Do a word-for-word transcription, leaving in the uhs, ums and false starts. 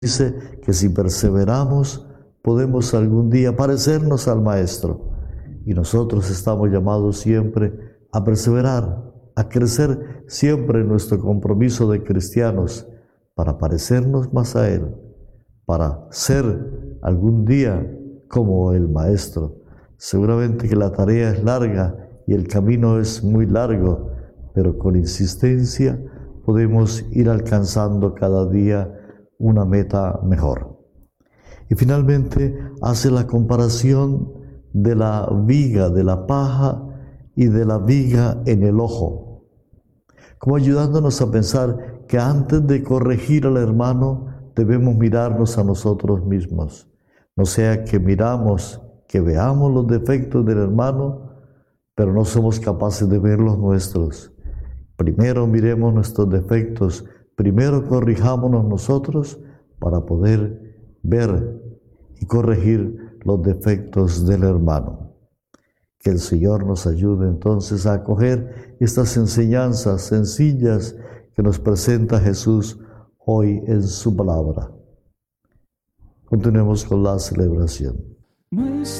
Dice que si perseveramos, podemos algún día parecernos al Maestro. Y nosotros estamos llamados siempre a perseverar, a crecer siempre en nuestro compromiso de cristianos para parecernos más a Él, para ser algún día como el Maestro. Seguramente que la tarea es larga y el camino es muy largo, pero con insistencia podemos ir alcanzando cada día una meta mejor. Y finalmente hace la comparación de la viga, de la paja y de la viga en el ojo, como ayudándonos a pensar que antes de corregir al hermano debemos mirarnos a nosotros mismos. No sea que miramos, que veamos los defectos del hermano, pero no somos capaces de ver los nuestros. Primero miremos nuestros defectos, primero corrijámonos nosotros para poder ver y corregir los defectos del hermano. Que el Señor nos ayude entonces a acoger estas enseñanzas sencillas que nos presenta Jesús hoy en su palabra. Continuemos con la celebración.